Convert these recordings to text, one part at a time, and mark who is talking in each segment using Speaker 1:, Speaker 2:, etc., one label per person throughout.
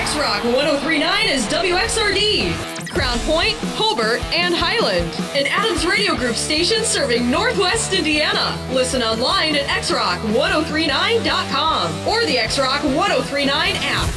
Speaker 1: X-Rock 103.9 is WXRD. Crown Point, Hobart, and Highland. An Adams Radio Group station serving Northwest Indiana. Listen online at xrock1039.com or the X-Rock 1039 app.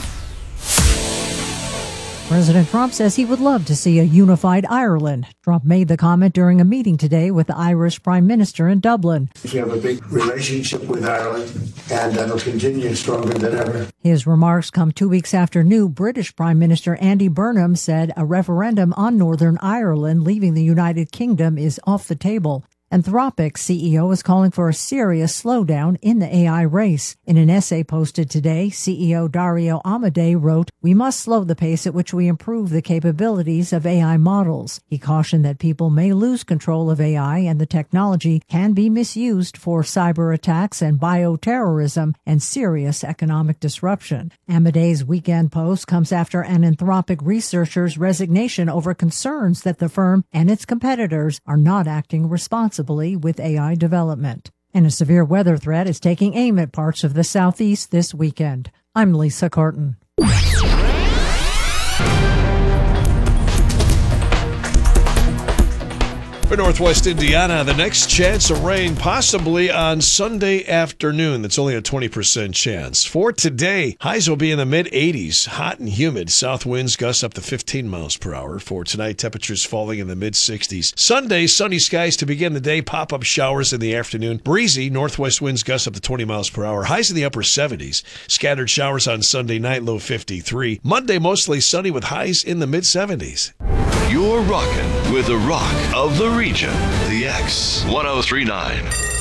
Speaker 2: President Trump says he would love to see a unified Ireland. Trump made the comment during a meeting today with the Irish Prime Minister in Dublin.
Speaker 3: We have a big relationship with Ireland, and that'll continue stronger than ever.
Speaker 2: His remarks come 2 weeks after new British Prime Minister Andy Burnham said a referendum on Northern Ireland leaving the United Kingdom is off the table. Anthropic CEO is calling for a serious slowdown in the AI race. In an essay posted today, CEO Dario Amodei wrote, "We must slow the pace at which we improve the capabilities of AI models." He cautioned that people may lose control of AI and the technology can be misused for cyber attacks and bioterrorism and serious economic disruption. Amodei's weekend post comes after an Anthropic researcher's resignation over concerns that the firm and its competitors are not acting responsibly with AI development. And a severe weather threat is taking aim at parts of the Southeast this weekend. I'm Lisa Carton.
Speaker 4: For Northwest Indiana, the next chance of rain possibly on Sunday afternoon. That's only a 20% chance. For today, highs will be in the mid-80s, hot and humid. South winds gust up to 15 miles per hour. For tonight, temperatures falling in the mid-60s. Sunday, sunny skies to begin the day, pop-up showers in the afternoon. Breezy, northwest winds gust up to 20 miles per hour. Highs in the upper 70s. Scattered showers on Sunday night, low 53. Monday, mostly sunny with highs in the mid-70s.
Speaker 5: You're rocking with the rock of the region, the X 1039.